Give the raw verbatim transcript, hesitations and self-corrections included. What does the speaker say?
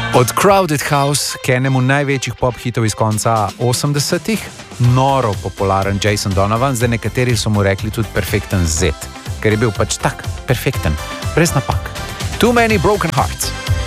Od Crowded House, k enemu največjih pop hitov iz konca osemdesetih, noro popularen Jason Donovan, zdaj nekateri so mu rekli tudi perfekten Z, ker je bil pač tak, perfekten, brez napak. Too Many Broken Hearts.